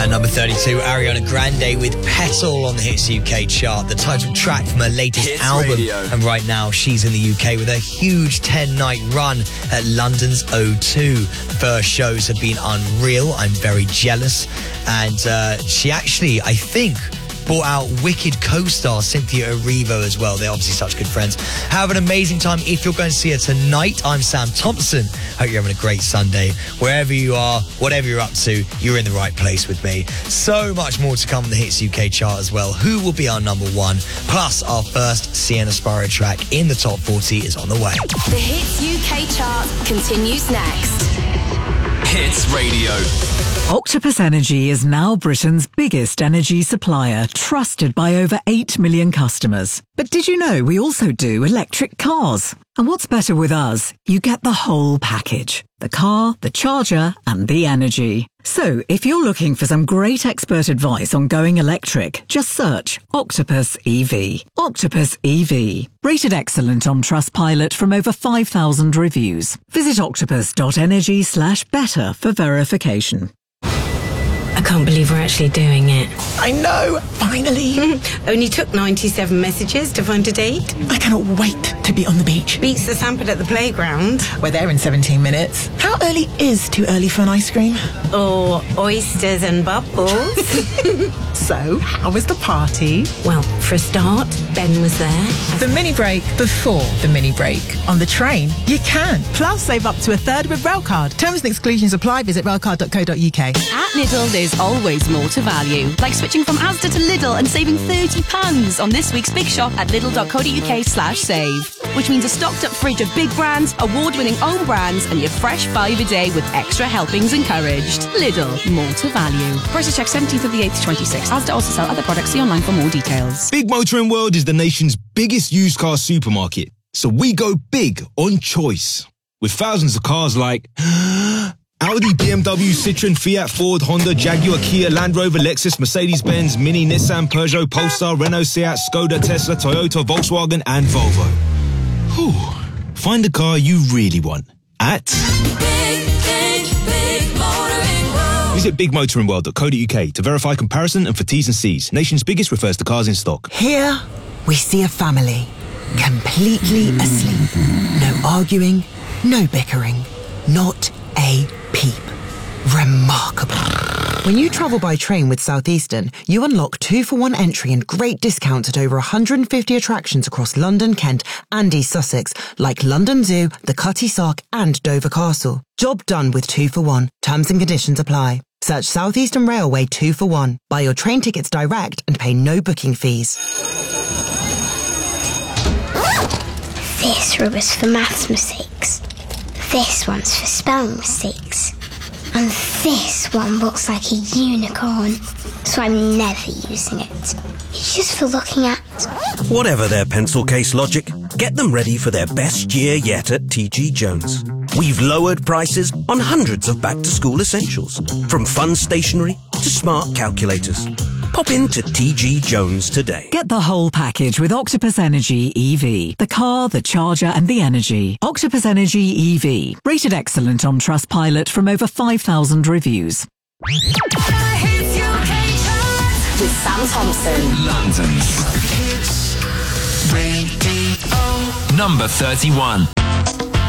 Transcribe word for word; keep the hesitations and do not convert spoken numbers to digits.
number thirty-two, Ariana Grande with Petal on the Hits U K chart, the title track from her latest Hits album. Radio. And right now, she's in the U K with a huge ten-night run at London's O two. First shows have been unreal. I'm very jealous. And uh, she actually, I think, brought out Wicked co-star Cynthia Erivo as well. They're obviously such good friends. Have an amazing time if you're going to see her tonight. I'm Sam Thompson. Hope you're having a great Sunday. Wherever you are, whatever you're up to, you're in the right place with me. So much more to come on the Hits U K chart as well. Who will be our number one? Plus, our first Sienna Sparrow track in the top forty is on the way. The Hits U K chart continues next. Hits Radio. Octopus Energy is now Britain's biggest energy supplier, trusted by over eight million customers. But did you know we also do electric cars? And what's better with us? You get the whole package. The car, the charger, and the energy. So, if you're looking for some great expert advice on going electric, just search Octopus E V. Octopus E V. Rated excellent on Trustpilot from over five thousand reviews. Visit octopus.energy slash better for verification. I can't believe we're actually doing it. I know, finally. Only took ninety-seven messages to find a date. I cannot wait to be on the beach. Beats the Sanford at the playground. We're there in seventeen minutes. How early is too early for an ice cream? Or oysters and bubbles. So, how was the party? Well, for a start, Ben was there. The mini break before the mini break. On the train, you can. Plus, save up to a third with Railcard. Terms and exclusions apply. Visit railcard dot co dot uk. At Lidl, there's always more to value. Like switching from Asda to Lidl and saving thirty pounds on this week's big shop at lidl dot co dot uk slash save. Which means a stocked up fridge of big brands, award-winning own brands, and your fresh five a day with extra helpings encouraged. Lidl, more to value. Prices check seventeenth of the eighth to twenty-sixth. Asda also sell other products. See online for more details. Big Motoring World is the nation's biggest used car supermarket. So we go big on choice. With thousands of cars like Audi, B M W, Citroen, Fiat, Ford, Honda, Jaguar, Kia, Land Rover, Lexus, Mercedes-Benz, Mini, Nissan, Peugeot, Polestar, Renault, Seat, Skoda, Tesla, Toyota, Volkswagen and Volvo. Whew. Find the car you really want at Big, big, big Motoring World. Visit big motoring world dot co dot uk to verify comparison and for T's and C's. Nation's biggest refers to cars in stock. Here we see a family completely asleep. No arguing, no bickering, not a peep. Remarkable. When you travel by train with Southeastern, you unlock two for one entry and great discounts at over one hundred fifty attractions across London, Kent and East Sussex, like London Zoo, the Cutty Sark and Dover Castle. Job done with two for one. Terms and conditions apply. Search Southeastern Railway two for one. Buy your train tickets direct and pay no booking fees. This rubber's for maths mistakes. This one's for spelling mistakes. And this one looks like a unicorn, so I'm never using it. It's just for looking at. Whatever their pencil case logic, get them ready for their best year yet at T G Jones. We've lowered prices on hundreds of back-to-school essentials, from fun stationery to smart calculators. Pop into T G Jones today. Get the whole package with Octopus Energy E V. The car, the charger and the energy. Octopus Energy E V. Rated excellent on Trustpilot from over five thousand reviews. Hits U K chart with Sam Thompson. London's Hits Radio. Number thirty-one.